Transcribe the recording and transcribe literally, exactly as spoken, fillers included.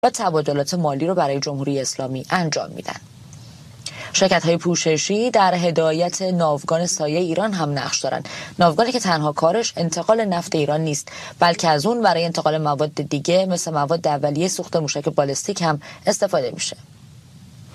و تبادلات مالی رو برای جمهوری اسلامی انجام میدن. شرکت‌های پوششی در هدایت ناوگان سایه ایران هم نقش دارن. ناوگانی که تنها کارش انتقال نفت ایران نیست، بلکه از اون برای انتقال مواد دیگه مثل مواد اولیه سوخت موشک بالستیک هم استفاده میشه.